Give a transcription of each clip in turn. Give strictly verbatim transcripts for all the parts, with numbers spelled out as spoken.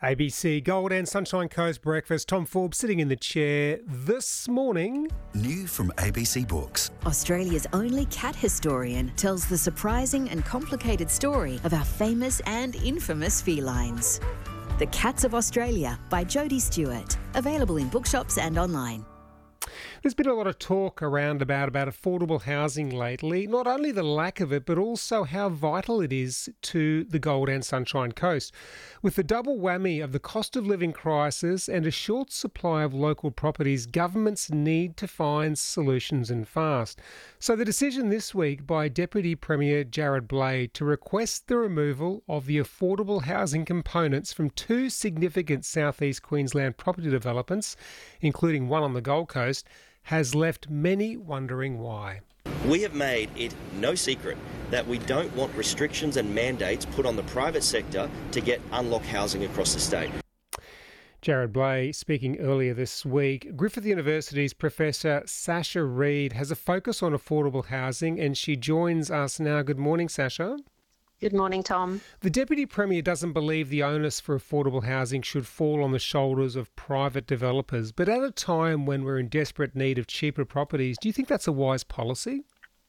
A B C Gold and Sunshine Coast Breakfast. Tom Forbes sitting in the chair this morning. New from A B C Books. Australia's only cat historian tells the surprising and complicated story of our famous and infamous felines. The Cats of Australia by Jodie Stewart. Available in bookshops and online. There's been a lot of talk around about, about affordable housing lately, not only the lack of it, but also how vital it is to the Gold and Sunshine Coast. With the double whammy of the cost of living crisis and a short supply of local properties, governments need to find solutions and fast. So the decision this week by Deputy Premier Jarrod Bleij to request the removal of the affordable housing components from two significant southeast Queensland property developments, including one on the Gold Coast, has left many wondering why. We have made it no secret that we don't want restrictions and mandates put on the private sector to get unlock housing across the state. Jarrod Bleij speaking earlier this week. Griffith University's Professor Sasha Reid has a focus on affordable housing and she joins us now. Good morning, Sasha. Good morning, Tom. The Deputy Premier doesn't believe the onus for affordable housing should fall on the shoulders of private developers, but at a time when we're in desperate need of cheaper properties, do you think that's a wise policy?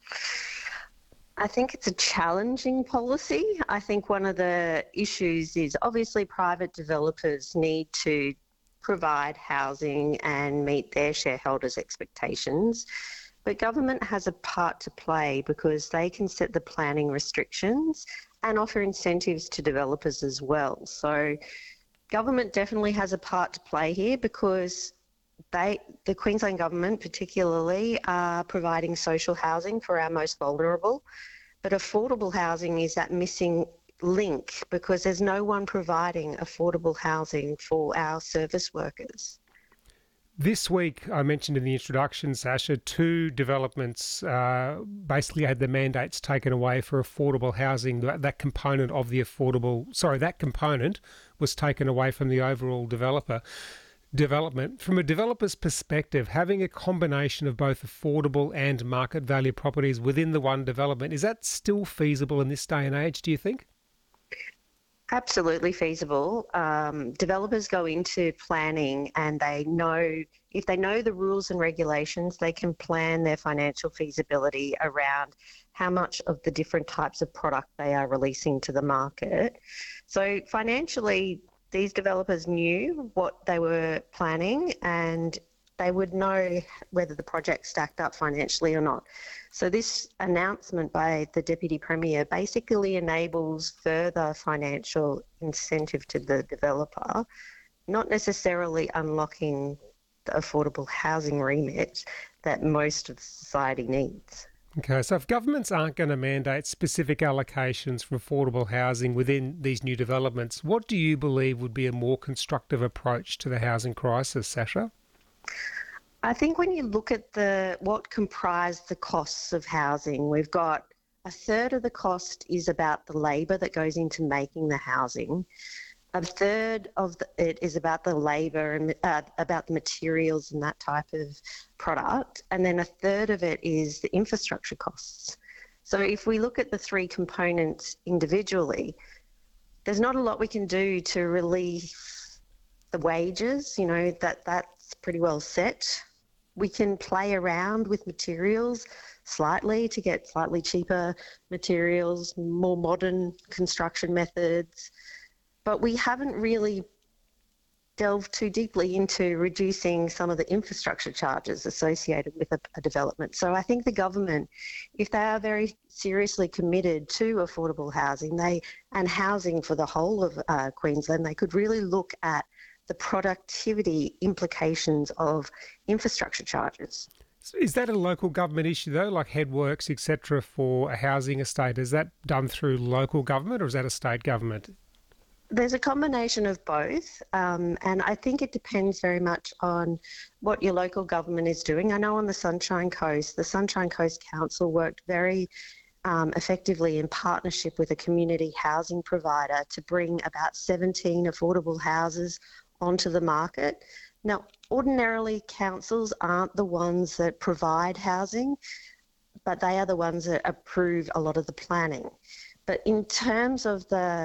I think it's a challenging policy. I think one of the issues is obviously private developers need to provide housing and meet their shareholders' expectations. But government has a part to play because they can set the planning restrictions and offer incentives to developers as well. So government definitely has a part to play here because they, the Queensland Government particularly, are providing social housing for our most vulnerable. But affordable housing is that missing link because there's no one providing affordable housing for our service workers. This week, I mentioned in the introduction, Sasha, two developments uh, basically had their mandates taken away for affordable housing. That, that component of the affordable, sorry, that component was taken away from the overall developer development. From a developer's perspective, having a combination of both affordable and market value properties within the one development, is that still feasible in this day and age, do you think? Absolutely feasible. Um, developers go into planning and they know, if they know the rules and regulations, they can plan their financial feasibility around how much of the different types of product they are releasing to the market. So financially, these developers knew what they were planning and they would know whether the project stacked up financially or not. So this announcement by the Deputy Premier basically enables further financial incentive to the developer, not necessarily unlocking the affordable housing remit that most of society needs. Okay, so if governments aren't going to mandate specific allocations for affordable housing within these new developments, what do you believe would be a more constructive approach to the housing crisis, Sasha? I think when you look at the what comprise the costs of housing, we've got a third of the cost is about the labour that goes into making the housing. A third of the, it is about the labour and uh, about the materials and that type of product. And then a third of it is the infrastructure costs. So if we look at the three components individually, there's not a lot we can do to relieve the wages, you know, that that's pretty well set. We can play around with materials slightly to get slightly cheaper materials, more modern construction methods, but we haven't really delved too deeply into reducing some of the infrastructure charges associated with a, a development. So I think the government, if they are very seriously committed to affordable housing they and housing for the whole of uh, Queensland, they could really look at the productivity implications of infrastructure charges. Is that a local government issue though, like headworks, et cetera, for a housing estate? Is that done through local government or is that a state government? There's a combination of both, um, and I think it depends very much on what your local government is doing. I know on the Sunshine Coast, the Sunshine Coast Council worked very um, effectively in partnership with a community housing provider to bring about seventeen affordable houses onto the market. Now, ordinarily, councils aren't the ones that provide housing, but they are the ones that approve a lot of the planning. But in terms of the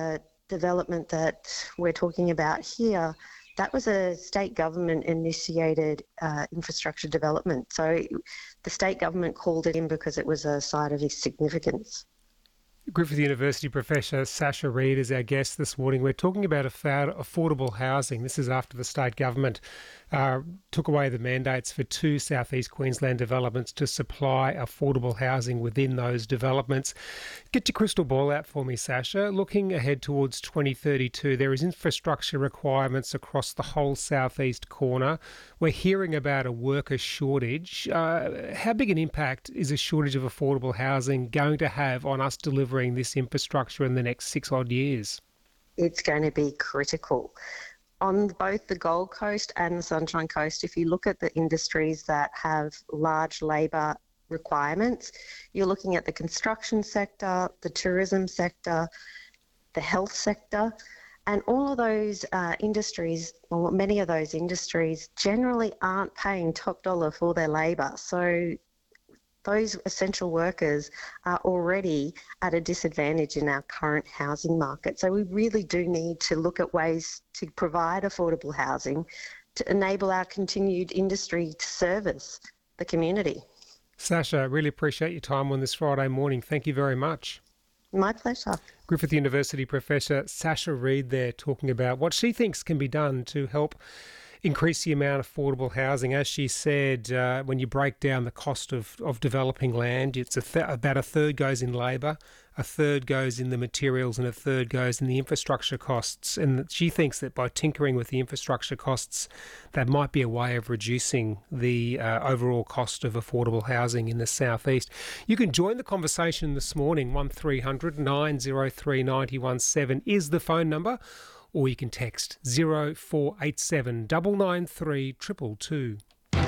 development that we're talking about here, that was a state government initiated uh, infrastructure development. So the state government called it in because it was a site of significance. Griffith University Professor Sasha Reid is our guest this morning. We're talking about affordable housing. This is after the state government uh, took away the mandates for two South East Queensland developments to supply affordable housing within those developments. Get your crystal ball out for me, Sasha. Looking ahead towards twenty thirty-two, there is infrastructure requirements across the whole southeast corner. We're hearing about a worker shortage. Uh, how big an impact is a shortage of affordable housing going to have on us delivering this infrastructure in the next six odd years? It's going to be critical. On both the Gold Coast and the Sunshine Coast, if you look at the industries that have large labour requirements, you're looking at the construction sector, the tourism sector, the health sector, and all of those uh, industries, or many of those industries, generally aren't paying top dollar for their labour. So those essential workers are already at a disadvantage in our current housing market. So we really do need to look at ways to provide affordable housing to enable our continued industry to service the community. Sasha, I really appreciate your time on this Friday morning. Thank you very much. My pleasure. Griffith University Professor Sasha Reid there talking about what she thinks can be done to help increase the amount of affordable housing. As she said, uh, when you break down the cost of, of developing land, it's a th- about a third goes in labour, a third goes in the materials, and a third goes in the infrastructure costs. And she thinks that by tinkering with the infrastructure costs, that might be a way of reducing the uh, overall cost of affordable housing in the southeast. You can join the conversation this morning. one three hundred nine oh three nine one seven is the phone number, or you can text zero four eight seven nine nine three two two two.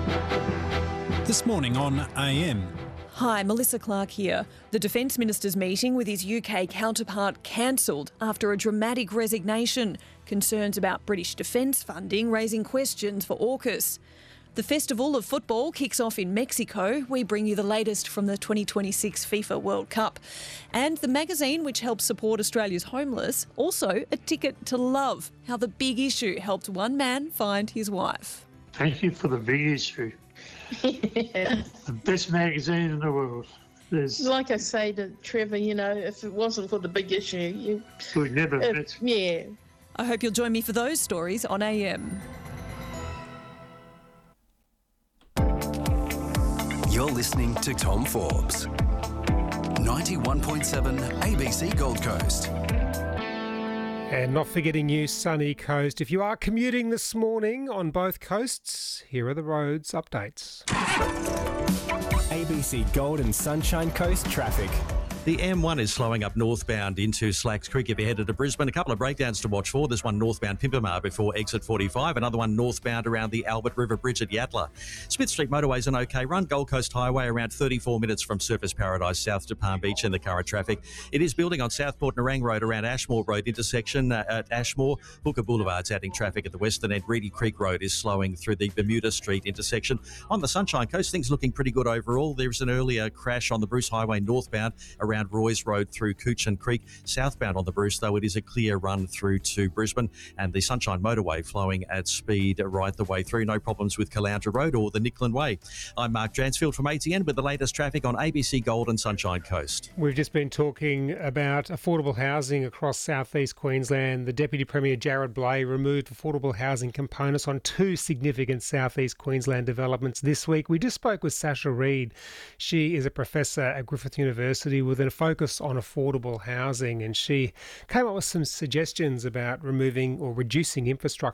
This morning on A M. Hi, Melissa Clark here. The Defence Minister's meeting with his U K counterpart cancelled after a dramatic resignation. Concerns about British defence funding raising questions for AUKUS. The Festival of Football kicks off in Mexico. We bring you the latest from the twenty twenty-six FIFA World Cup. And the magazine which helps support Australia's homeless, also a ticket to love, how the Big Issue helped one man find his wife. Thank you for the Big Issue. The best magazine in the world. There's... Like I say to Trevor, you know, if it wasn't for the Big Issue, you... We'd never uh, met. Yeah. I hope you'll join me for those stories on A M. You're listening to Tom Forbes. ninety-one point seven A B C Gold Coast. And not forgetting you, Sunny Coast. If you are commuting this morning on both coasts, here are the roads updates. A B C Gold and Sunshine Coast traffic. The M one is slowing up northbound into Slacks Creek if you're headed to Brisbane. A couple of breakdowns to watch for. There's one northbound Pimpamar before exit forty-five. Another one northbound around the Albert River Bridge at Yatala. Smith Street motorway's an okay run. Gold Coast Highway around thirty-four minutes from Surfers Paradise south to Palm Beach in the current traffic. It is building on Southport Nerang Road around Ashmore Road intersection uh, at Ashmore. Booker Boulevard's adding traffic at the western end. Reedy Creek Road is slowing through the Bermuda Street intersection. On the Sunshine Coast, things looking pretty good overall. There's an earlier crash on the Bruce Highway northbound around Roy's Road through Coochin Creek. Southbound on the Bruce, though, it is a clear run through to Brisbane, and the Sunshine Motorway flowing at speed right the way through. No problems with Caloundra Road or the Nickland Way. I'm Mark Dransfield from A T N with the latest traffic on A B C Gold and Sunshine Coast. We've just been talking about affordable housing across southeast Queensland. The Deputy Premier Jared Blay removed affordable housing components on two significant southeast Queensland developments this week. We just spoke with Sasha Reid. She is a professor at Griffith University with a focus on affordable housing, and she came up with some suggestions about removing or reducing infrastructure